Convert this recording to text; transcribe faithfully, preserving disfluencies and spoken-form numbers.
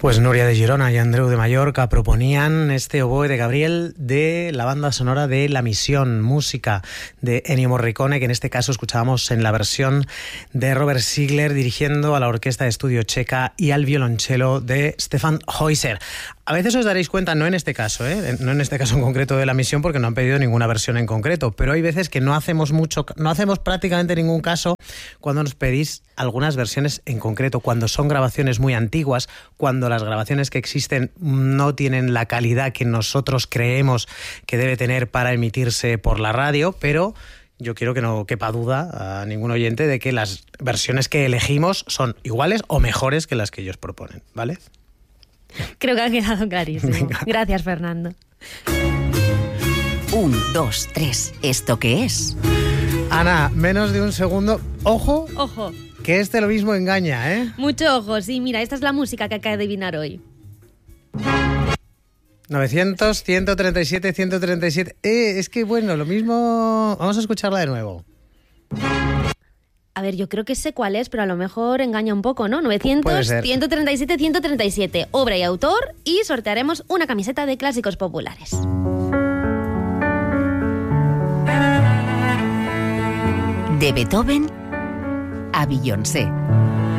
Pues Núria de Girona y Andreu de Mallorca proponían este oboe de Gabriel de la banda sonora de La Misión, música de Ennio Morricone, que en este caso escuchábamos en la versión de Robert Ziegler dirigiendo a la Orquesta de Estudio Checa y al violonchelo de Stefan Heuser. A veces os daréis cuenta, no en este caso, ¿eh? no en este caso en concreto de La Misión, porque no han pedido ninguna versión en concreto, pero hay veces que no hacemos mucho, no hacemos prácticamente ningún caso cuando nos pedís algunas versiones en concreto, cuando son grabaciones muy antiguas, cuando las grabaciones que existen no tienen la calidad que nosotros creemos que debe tener para emitirse por la radio, pero yo quiero que no quepa duda a ningún oyente de que las versiones que elegimos son iguales o mejores que las que ellos proponen, ¿vale? Creo que ha quedado clarísimo. Venga. Gracias, Fernando. Un, dos, tres. ¿Esto qué es? Ana, menos de un segundo. ¡Ojo! ¡Ojo! Que este lo mismo engaña, ¿eh? Mucho ojo, sí. Mira, esta es la música que hay que adivinar hoy. novecientos, ciento treinta y siete, ciento treinta y siete. Eh, es que bueno, lo mismo... Vamos a escucharla de nuevo. A ver, yo creo que sé cuál es, pero a lo mejor engaña un poco, ¿no? novecientos, ciento treinta y siete, ciento treinta y siete. Obra y autor, y sortearemos una camiseta de clásicos populares. De Beethoven a Beyoncé.